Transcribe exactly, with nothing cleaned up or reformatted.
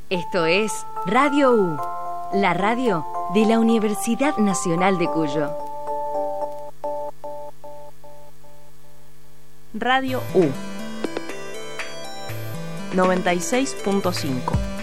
Esto es Radio U, la radio de la Universidad Nacional de Cuyo. Radio U noventa y seis punto cinco.